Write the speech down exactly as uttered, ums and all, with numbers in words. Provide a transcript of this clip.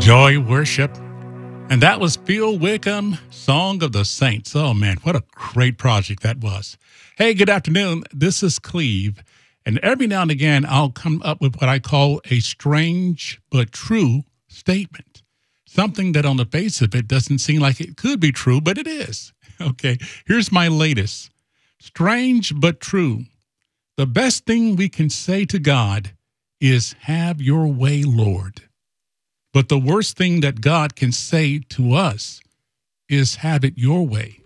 Joy Worship. And that was Phil Wickham, Song of the Saints. Oh, man, what a great project that was. Hey, good afternoon. This is Cleve. And every now and again, I'll come up with what I call a strange but true statement. Something that on the face of it doesn't seem like it could be true, but it is. Okay, here's my latest. Strange but true. The best thing we can say to God is, have your way, Lord. But the worst thing that God can say to us is, have it your way.